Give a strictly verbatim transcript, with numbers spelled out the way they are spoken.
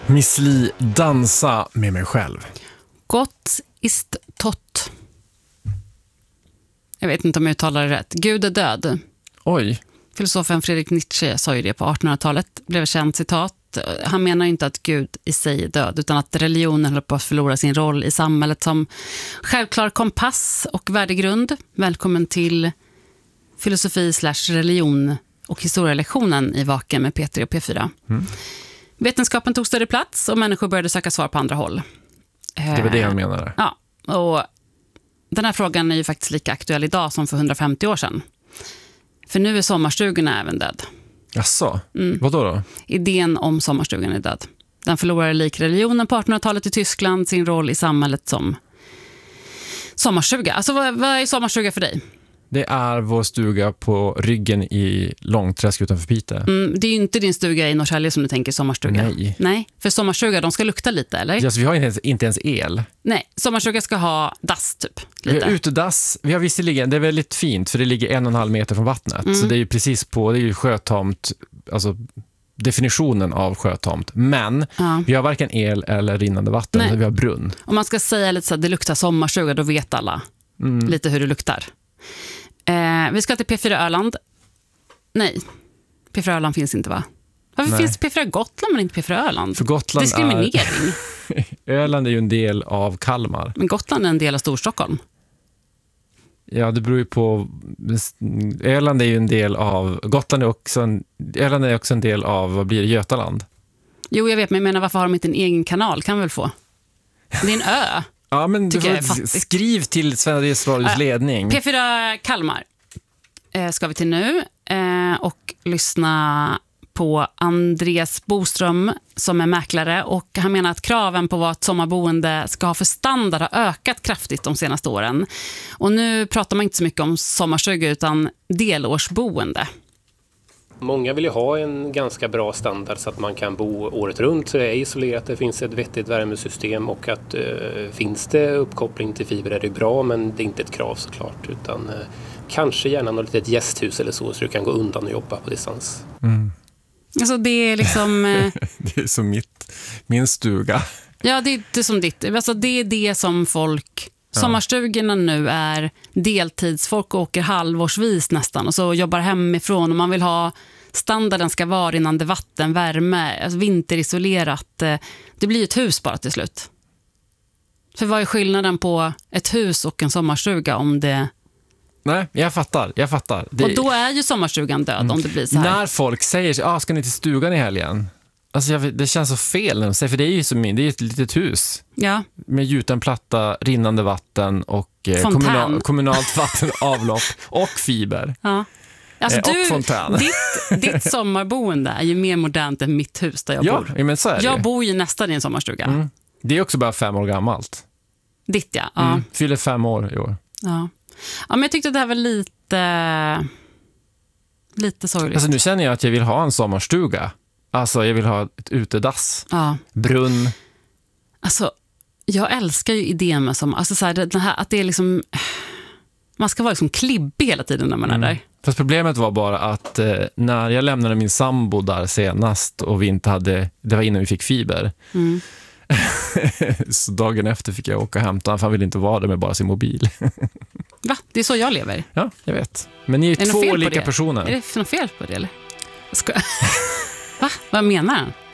Miss Li, dansa med mig själv. Gott ist tot. Jag vet inte om jag uttalar det rätt. Gud är död. Oj. Filosofen Friedrich Nietzsche sa ju det på artonhundratalet. Blev ett känt citat. Han menar inte att Gud i sig är död, utan att religionen håller på att förlora sin roll i samhället som självklar kompass och värdegrund. Välkommen till filosofi slash religion och historielektionen i Vaken med P tre och P fyra. Mm. Vetenskapen tog större plats och människor började söka svar på andra håll. Det var det han menade. Ja, och den här frågan är ju faktiskt lika aktuell idag som för hundrafemtio år sedan. För nu är sommarstugorna även död. Jaså? Mm. Vad då då? Idén om sommarstugan är död. Den förlorade lik religionen på artonhundratalet i Tyskland sin roll i samhället som sommarstuga. Alltså vad, vad är sommarstuga för dig? Det är vår stuga på ryggen i Långträsk utanför Piteå. Mm, det är ju inte din stuga i Norrtälje som du tänker sommarstuga. Nej. Nej, för sommarstuga, de ska lukta lite, eller? Alltså, vi har inte ens, inte ens el. Nej, sommarstuga ska ha dass typ. Lite. Vi har utedass. Vi har visserligen, det är väldigt fint för det ligger en och en halv meter från vattnet. Mm. Så det är ju precis på, det är ju sjötomt, alltså definitionen av sjötomt. Men ja. Vi har varken el eller rinnande vatten, så vi har brunn. Om man ska säga lite så att det luktar sommarstuga, då vet alla mm. lite hur det luktar. Eh, vi ska till P fyra Öland. Nej, P fyra Öland finns inte, va? Varför Nej. finns P fyra Gotland men inte P fyra Öland? För Gotland Diskriminering. Är... Öland är ju en del av Kalmar. Men Gotland är en del av Storstockholm. Ja, det beror ju på... Öland är ju en del av... Gotland är också en... Öland är också en del av, vad blir det, Götaland? Jo, jag vet, men jag menar, varför har de inte en egen kanal? Kan vi väl få? Det är en ö. Ja, men du får skriv till Sveriges Radios ledning. P fyra Kalmar eh, ska vi till nu eh, och lyssna på Andreas Boström som är mäklare, och han menar att kraven på vad ett sommarboende ska ha för standard har ökat kraftigt de senaste åren. Och nu pratar man inte så mycket om sommarstuga utan delårsboende. Många vill ju ha en ganska bra standard så att man kan bo året runt, så det är isolerat, det finns ett vettigt värmesystem, och att eh, finns det uppkoppling till fiber är det bra, men det är inte ett krav såklart, utan eh, kanske gärna något litet gästhus eller så, så du kan gå undan och jobba på distans. Mm. Alltså det är liksom... Eh... det är som mitt, min stuga. Ja, det är inte som ditt. Alltså det är det som folk... Sommarstugorna nu är deltidsfolk och åker halvårsvis nästan och så jobbar hemifrån, och man vill ha standarden ska vara rinnande vatten, värme, alltså vinterisolerat. Det blir ett hus bara till slut. För vad är skillnaden på ett hus och en sommarstuga om det... Nej, jag fattar, jag fattar. Det... Och då är ju sommarstugan död mm. om det blir så här. När folk säger, ah, ska ni till stugan i helgen? Alltså jag, det känns så fel när de säger, för det är ju som, det är ett litet hus. Ja. Med gjuten platta, rinnande vatten och eh, kommunal, kommunalt vatten, avlopp och fiber. Ja. Alltså eh, du, och fontän. Ditt, ditt sommarboende är ju mer modernt än mitt hus där jag ja, bor. Ja, men så är det. Jag bor ju nästan i en sommarstuga. Mm. Det är också bara fem år gammalt. Ditt, ja. ja. Mm. Fyller fem år i år. Ja. Ja, men jag tyckte att det här var lite lite sorgligt. Alltså nu känner jag att jag vill ha en sommarstuga. Alltså jag vill ha ett utedass. Ja. Brunn. Alltså jag älskar ju idén med som, alltså så här, den här, att det är liksom, man ska vara liksom klibbig hela tiden när man mm. är där. Fast problemet var bara att eh, när jag lämnade min sambo där senast och vi inte hade, det var innan vi fick fiber. Mm. Så dagen efter fick jag åka och hämta, för han ville inte vara där med bara sin mobil. Va? Det är så jag lever. Ja, jag vet. Men ni är, är två olika personer. Är det något fel på det eller? Ska... Va? Vad menar han?